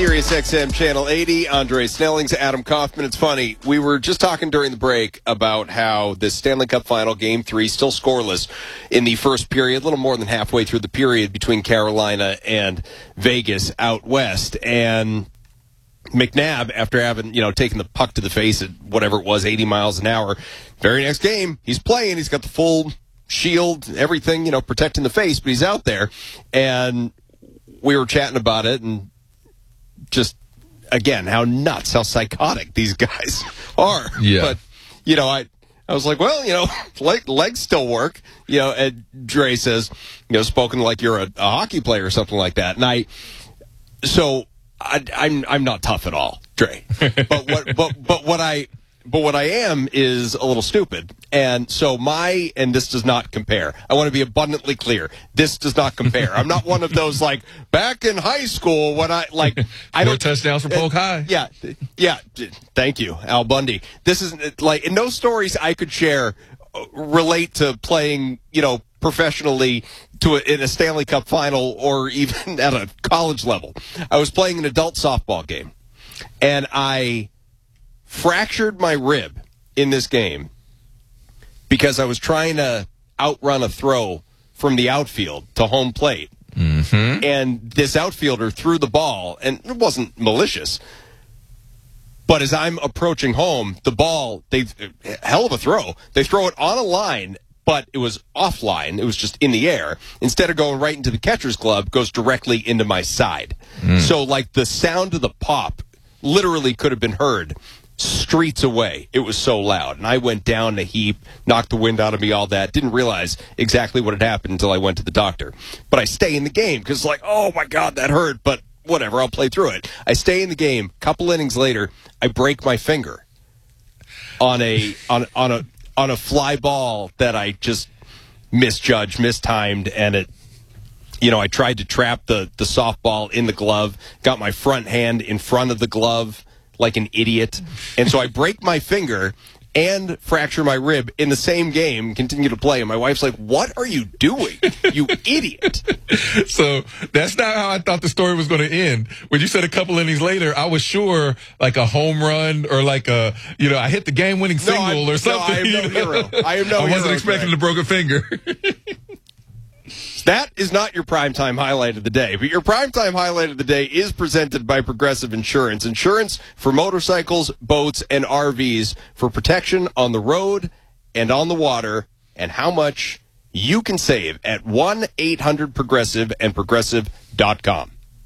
Sirius XM Channel 80, Andre Snellings, Adam Kaufman. It's funny, we were just talking during the break about how this Stanley Cup Final Game 3 still scoreless in the first period, a little more than halfway through the period between Carolina and Vegas out west. And McNabb, after having, taken the puck to the face at whatever it was, 80 miles an hour, very next game, he's playing, he's got the full shield, everything, protecting the face, but he's out there. And we were chatting about it, and just, again, how nuts, how psychotic these guys are. Yeah. But, I was like, well, legs still work. And Dre says, spoken like you're a hockey player or something like that. And I'm not tough at all, Dre. But what I am is a little stupid. And so and this does not compare. I want to be abundantly clear. This does not compare. I'm not one of those, back in high school when I don't touchdowns from Polk High. Yeah. Thank you, Al Bundy. This is and no stories I could share relate to playing, professionally in a Stanley Cup final or even at a college level. I was playing an adult softball game, and I fractured my rib in this game because I was trying to outrun a throw from the outfield to home plate. Mm-hmm. And this outfielder threw the ball, and it wasn't malicious, but as I'm approaching home, the ball, hell of a throw. They throw it on a line, but it was offline. It was just in the air. Instead of going right into the catcher's glove, goes directly into my side. So, the sound of the pop literally could have been heard streets away. It was so loud. And I went down in a heap, knocked the wind out of me, all that. Didn't realize exactly what had happened until I went to the doctor. But I stay in the game because, oh, my God, that hurt. But whatever, I'll play through it. I stay in the game. Couple innings later, I break my finger on a fly ball that I just misjudged, mistimed, and it, I tried to trap the softball in the glove, got my front hand in front of the glove like an idiot, and so I break my finger and fracture my rib in the same game, continue to play, and my wife's like, what are you doing, you idiot? So that's not how I thought the story was going to end. When you said a couple innings later, I was sure a home run or I hit the game-winning single or something. No, I am no hero. I wasn't expecting a broken finger. That is not your primetime highlight of the day, but your primetime highlight of the day is presented by Progressive Insurance. Insurance for motorcycles, boats, and RVs for protection on the road and on the water, and how much you can save at 1-800-PROGRESSIVE and Progressive.com.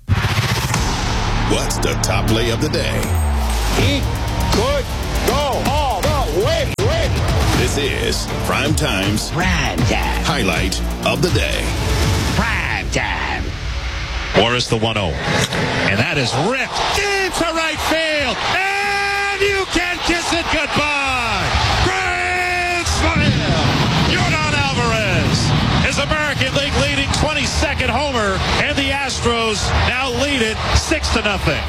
What's the top play of the day? He could go all the way. This is Primetime's highlight of the day. Prime time. Morris the 1-0. And that is ripped deep to right field. And you can kiss it goodbye. Grand slam. Yordan Alvarez is American League leading 22nd homer. And the Astros now lead it 6-0.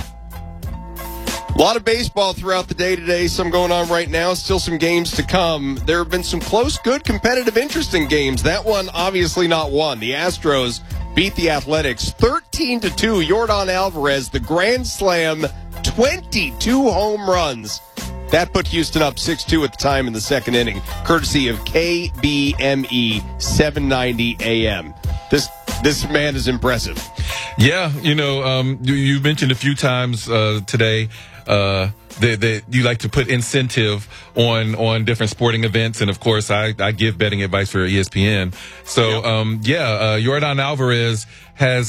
A lot of baseball throughout the day today, some going on right now, still some games to come. There have been some close, good, competitive, interesting games. That one, obviously not one. The Astros beat the Athletics 13-2. Yordan Alvarez, the grand slam, 22 home runs. That put Houston up 6-2 at the time in the second inning, courtesy of KBME 790 AM. This man is impressive. Yeah, you mentioned a few times today that you like to put incentive on different sporting events, and of course I give betting advice for ESPN. So Yordan Alvarez has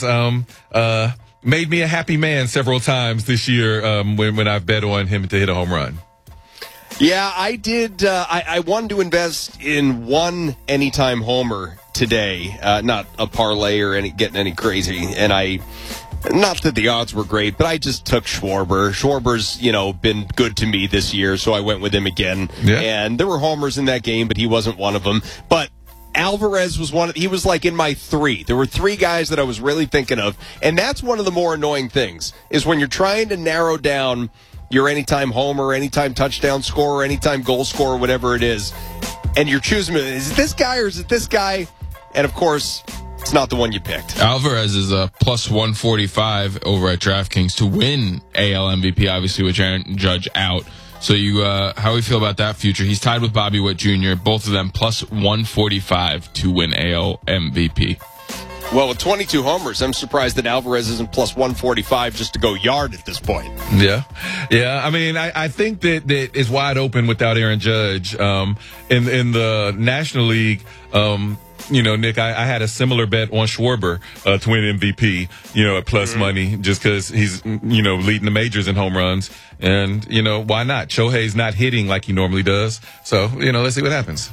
made me a happy man several times this year when I've bet on him to hit a home run. Yeah, I did. I wanted to invest in one anytime homer today, not a parlay or getting any crazy. And not that the odds were great, but I just took Schwarber. Schwarber's, been good to me this year, so I went with him again. Yeah. And there were homers in that game, but he wasn't one of them. But Alvarez was he was in my three. There were three guys that I was really thinking of. And that's one of the more annoying things, is when you're trying to narrow down your anytime homer, anytime touchdown scorer, anytime goal scorer, whatever it is, and you're choosing, is it this guy or is it this guy? And, of course, it's not the one you picked. Alvarez is a plus 145 over at DraftKings to win AL MVP, obviously with Aaron Judge out. So how do we feel about that future? He's tied with Bobby Witt Jr., both of them plus 145 to win AL MVP. Well, with 22 homers, I'm surprised that Alvarez isn't plus 145 just to go yard at this point. Yeah. I mean, I think that it's wide open without Aaron Judge. In the National League, Nick, I had a similar bet on Schwarber to win MVP, at plus money, just because he's, leading the majors in home runs. And, why not? Shohei's not hitting like he normally does. So, let's see what happens.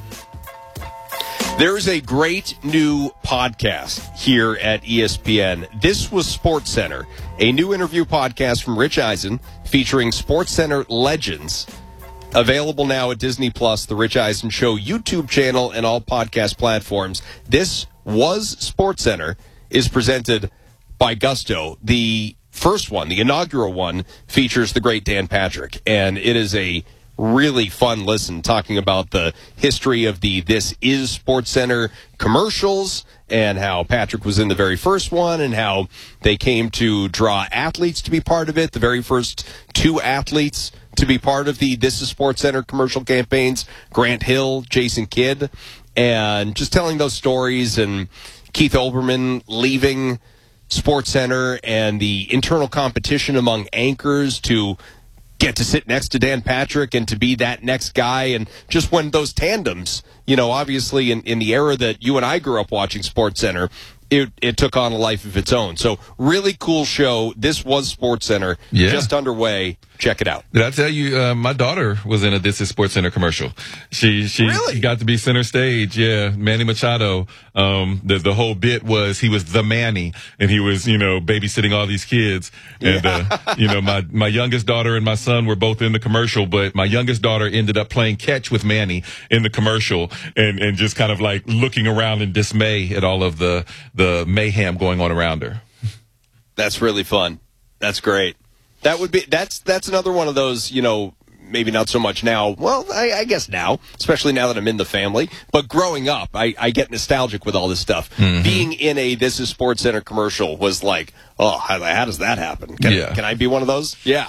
There is a great new podcast here at ESPN. This was SportsCenter, a new interview podcast from Rich Eisen featuring SportsCenter legends. Available now at Disney Plus, the Rich Eisen Show YouTube channel, and all podcast platforms. This was SportsCenter is presented by Gusto. The first one, the inaugural one, features the great Dan Patrick, and it is a really fun listen, talking about the history of the This Is SportsCenter commercials and how Patrick was in the very first one and how they came to draw athletes to be part of it, the very first two athletes to be part of the This Is SportsCenter commercial campaigns, Grant Hill, Jason Kidd, and just telling those stories, and Keith Olbermann leaving SportsCenter and the internal competition among anchors to get to sit next to Dan Patrick and to be that next guy. And just when those tandems, obviously in the era that you and I grew up watching SportsCenter, it took on a life of its own. So really cool show. This was SportsCenter, just underway. Check it out. Did I tell you, my daughter was in a This Is SportsCenter commercial. She really? got to be center stage. Yeah. Manny Machado. The whole bit was he was the Manny, and he was, babysitting all these kids. And, my youngest daughter and my son were both in the commercial, but my youngest daughter ended up playing catch with Manny in the commercial and just kind of like looking around in dismay at all of the mayhem going on around her. That's really fun. That's great. That's another one of those, maybe not so much now. Well, I guess now, especially now that I'm in the family. But growing up, I get nostalgic with all this stuff. Mm-hmm. Being in a This Is SportsCenter commercial was like, oh, how does that happen? Can I be one of those? Yeah.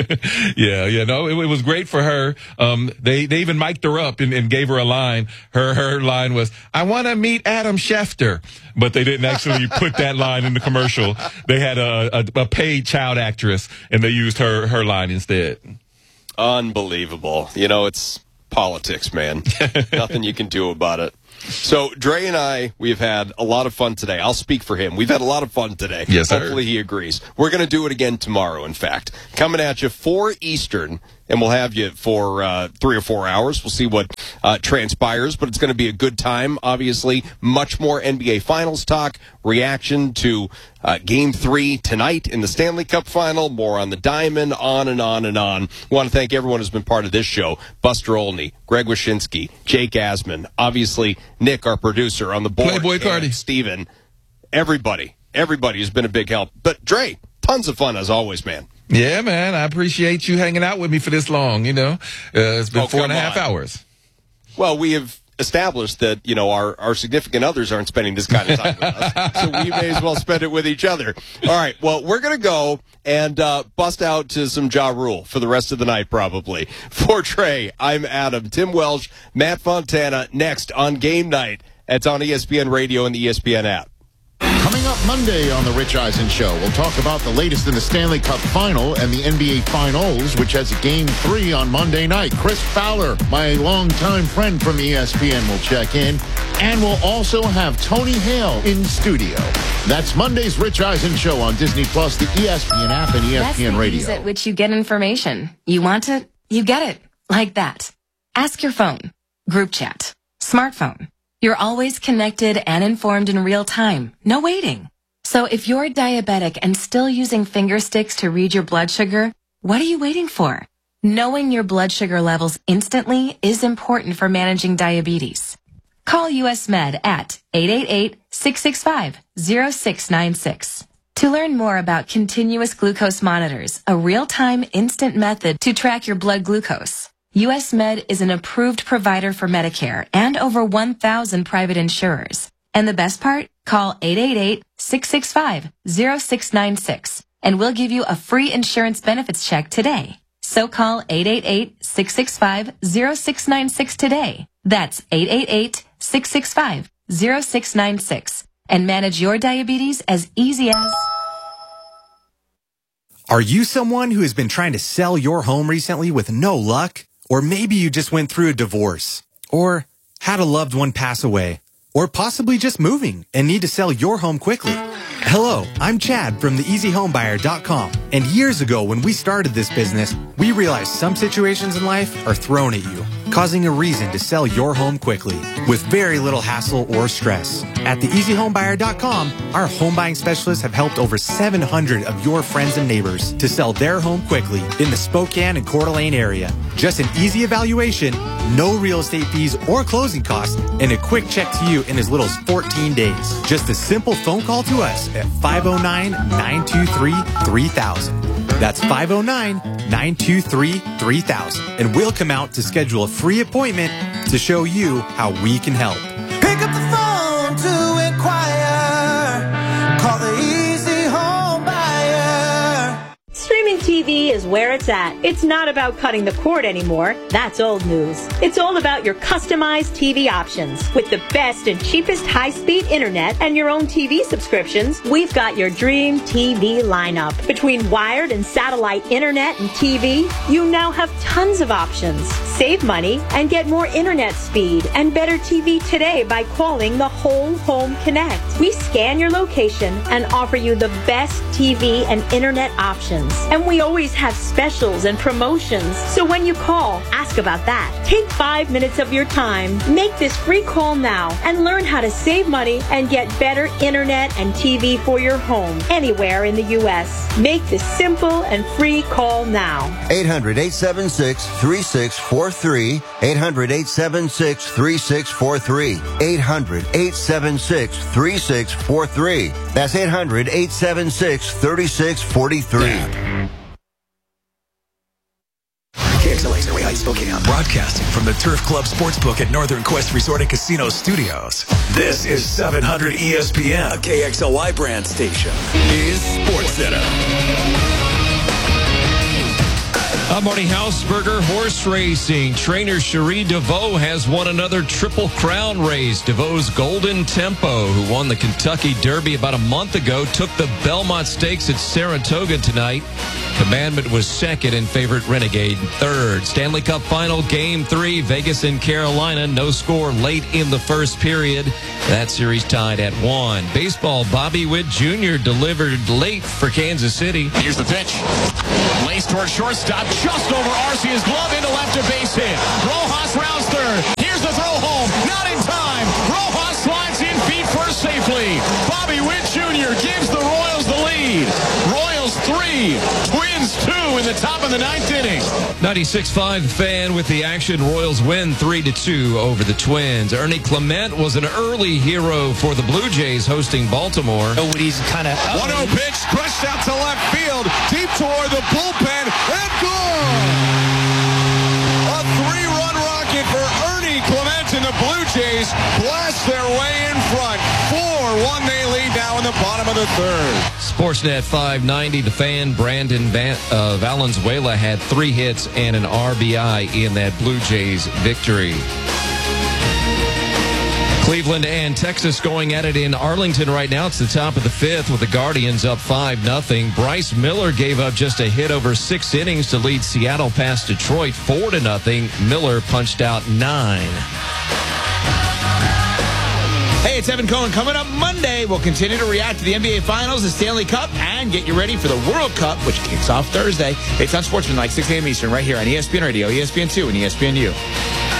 No, it was great for her. They even mic'd her up and gave her a line. Her line was, "I want to meet Adam Schefter." But they didn't actually put that line in the commercial. They had a paid child actress, and they used her line instead. Unbelievable. It's politics, man. Nothing you can do about it. So Dre and I, we've had a lot of fun today. I'll speak for him. We've had a lot of fun today. Yes, sir. Hopefully he agrees. We're going to do it again tomorrow, in fact. Coming at you 4 Eastern, and we'll have you for 3 or 4 hours. We'll see what transpires, but it's going to be a good time, obviously. Much more NBA Finals talk, reaction to Game 3 tonight in the Stanley Cup Final, more on the Diamond, on and on and on. Want to thank everyone who's been part of this show. Buster Olney, Greg Wyshynski, Jake Asman, obviously Nick, our producer, on the board. Playboy Cardi. Steven. Everybody has been a big help. But Dre, tons of fun as always, man. Yeah, man. I appreciate you hanging out with me for this long, It's been 4.5 hours. Well, we have established that, our significant others aren't spending this kind of time with us. So we may as well spend it with each other. All right. Well, we're going to go and bust out to some Ja Rule for the rest of the night, probably. For Trey, I'm Adam. Tim Welsh, Matt Fontana, next on Game Night. It's on ESPN Radio and the ESPN app. Coming up Monday on The Rich Eisen Show, we'll talk about the latest in the Stanley Cup Final and the NBA Finals, which has a Game 3 on Monday night. Chris Fowler, my longtime friend from ESPN, will check in. And we'll also have Tony Hale in studio. That's Monday's Rich Eisen Show on Disney Plus, the ESPN app, and ESPN That's the Radio. ease at which you get information. You want it, you get it. Like that. Ask your phone. Group chat. Smartphone. You're always connected and informed in real time. No waiting. So if you're diabetic and still using finger sticks to read your blood sugar, what are you waiting for? Knowing your blood sugar levels instantly is important for managing diabetes. Call US Med at 888-665-0696. To learn more about continuous glucose monitors, a real-time instant method to track your blood glucose. US Med is an approved provider for Medicare and over 1,000 private insurers. And the best part? Call 888-665-0696 and we'll give you a free insurance benefits check today. So call 888-665-0696 today. That's 888-665-0696 and manage your diabetes as easy as... Are you someone who has been trying to sell your home recently with no luck? Or maybe you just went through a divorce, or had a loved one pass away, or possibly just moving and need to sell your home quickly. Hello, I'm Chad from theeasyhomebuyer.com. And years ago when we started this business, we realized some situations in life are thrown at you, causing a reason to sell your home quickly with very little hassle or stress. At theeasyhomebuyer.com, our home buying specialists have helped over 700 of your friends and neighbors to sell their home quickly in the Spokane and Coeur d'Alene area. Just an easy evaluation, no real estate fees or closing costs, and a quick check to you in as little as 14 days. Just a simple phone call to us at 509-923-3000. That's 509-923-3000. And we'll come out to schedule a free appointment to show you how we can help. Pick up the phone to inquire. Call the Easy Home Buyer. Streaming TV is where it's at. It's not about cutting the cord anymore. That's old news. It's all about your customized TV options. With the best and cheapest high-speed internet and your own TV subscriptions, we've got your dream TV lineup. Between wired and satellite internet and TV, you now have tons of options. Save money and get more internet speed and better TV today by calling the Whole Home Connect. We scan your location and offer you the best TV and internet options. And we always have specials and promotions. So when you call, ask about that. Take 5 minutes of your time. Make this free call now and learn how to save money and get better internet and TV for your home anywhere in the U.S. Make this simple and free call now. 800-876-3643. 800-876-3643. 800-876-3643. That's 800-876-3643. KXLA's Area Heights, Spokane, broadcasting from the Turf Club Sportsbook at Northern Quest Resort and Casino Studios. This is 700 ESPN, a KXLY brand station. Is Sports Center. I'm Marty Hausberger. Horse racing. Trainer Cherie DeVoe has won another Triple Crown race. DeVoe's Golden Tempo, who won the Kentucky Derby about a month ago, took the Belmont Stakes at Saratoga tonight. Commandment was second and favorite Renegade third. Stanley Cup Final Game 3, Vegas and Carolina. No score late in the first period. That series tied at 1. Baseball, Bobby Witt Jr. delivered late for Kansas City. Here's the pitch. Lace towards shortstop, just over Arcia's glove into left, a base hit. Rojas rounds third. Here's the throw home. Not in time. Rojas slides in feet first safely. Bobby Witt Jr. gives the Royals the lead. Royals 3, Twins 2 in the top of the 9th inning. 96.5 The Fan with the action. Royals win 3-2 over the Twins. Ernie Clement was an early hero for the Blue Jays hosting Baltimore. Nobody's kind of 1-0 pitch, crushed out to left field, deep toward the bullpen, and gone! A 3-run rocket for Ernie Clement, and the Blue Jays blast their way in front. 4-1 they lead now in the bottom of the third. Sportsnet 590, The Fan, Brandon Valenzuela had 3 hits and an RBI in that Blue Jays victory. Cleveland and Texas going at it in Arlington right now. It's the top of the 5th with the Guardians up 5-0. Bryce Miller gave up just a hit over 6 innings to lead Seattle past Detroit 4-0. Miller punched out 9. Hey, it's Evan Cohen. Coming up Monday, we'll continue to react to the NBA Finals, the Stanley Cup, and get you ready for the World Cup, which kicks off Thursday. It's on Sportsman, like 6 a.m. Eastern, right here on ESPN Radio, ESPN2, and ESPNU.